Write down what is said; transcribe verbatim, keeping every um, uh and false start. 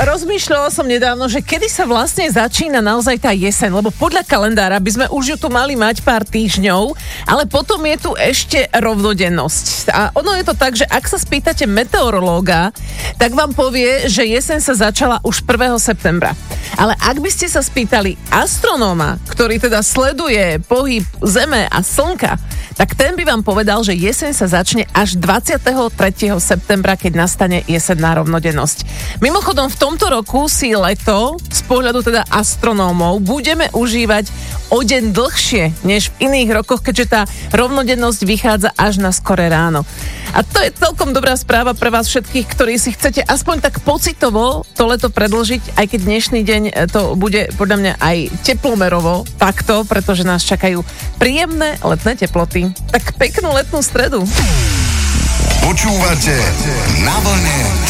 rozmýšľala som nedávno, že kedy sa vlastne začína naozaj tá jeseň, lebo podľa kalendára by sme už ju tu mali mať pár týždňov, ale potom je tu ešte rovnodennosť. A ono je to tak, že ak sa spýtate meteorológa, tak vám povie, že jeseň sa začala už prvého septembra. Ale ak by ste sa spýtali astronóma, ktorý teda sleduje pohyb Zeme a Slnka, tak ten by vám povedal, že jeseň sa začne až dvadsiateho tretieho septembra, keď nastane jesenná rovnodennosť. Mimochodom, v tomto roku si leto z pohľadu teda astronómov budeme užívať o deň dlhšie než v iných rokoch, keďže tá rovnodennosť vychádza až na skoré ráno. A to je celkom dobrá správa pre vás všetkých, ktorí si chcete aspoň tak pocitovo to leto predĺžiť, aj keď dnešný deň to bude podľa mňa aj teplomerovo takto, pretože nás čakajú príjemné letné teploty. Tak peknú letnú stredu. Počúvate Na vlne